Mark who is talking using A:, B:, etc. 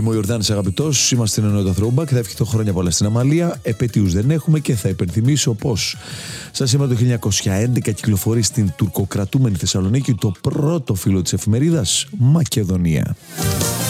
A: Είμαι ο Ιορδάνης Αγαπητός, είμαστε στην ενότητα Throwback. Θα ευχηθώ χρόνια πολλά στην Αμαλία. Επετείους δεν έχουμε και θα υπενθυμίσω πως σαν σήμερα το 1911 κυκλοφορεί στην τουρκοκρατούμενη Θεσσαλονίκη το πρώτο φύλλο της εφημερίδας Μακεδονία.